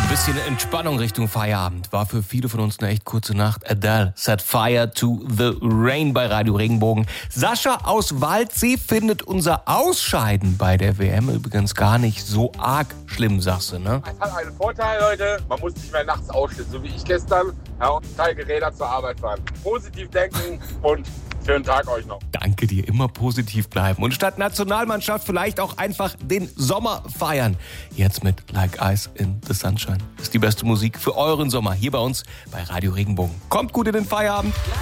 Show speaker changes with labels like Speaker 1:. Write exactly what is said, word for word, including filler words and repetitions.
Speaker 1: Bisschen Entspannung Richtung Feierabend. War für viele von uns eine echt kurze Nacht. Adele set fire to the rain bei Radio Regenbogen. Sascha aus Waldsee findet unser Ausscheiden bei der W M übrigens gar nicht so arg schlimm, sagst du, ne?
Speaker 2: Es hat einen Vorteil, Leute. Man muss nicht mehr nachts aufstehen, so wie ich gestern. Ja, und Teile Räder zur Arbeit fahren. Positiv denken und schönen Tag euch noch.
Speaker 1: Danke dir, immer positiv bleiben. Und statt Nationalmannschaft vielleicht auch einfach den Sommer feiern. Jetzt mit Like Ice in the Sunshine. Das ist die beste Musik für euren Sommer hier bei uns bei Radio Regenbogen. Kommt gut in den Feierabend.